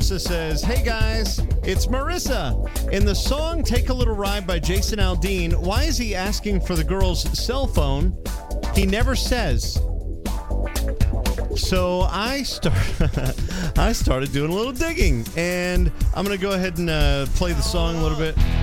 Marissa says, "Hey guys, it's Marissa. In the song Take a Little Ride by Jason Aldean, why is he asking for the girl's cell phone? He never says." So I started doing a little digging, and I'm going to go ahead and play the song a little bit.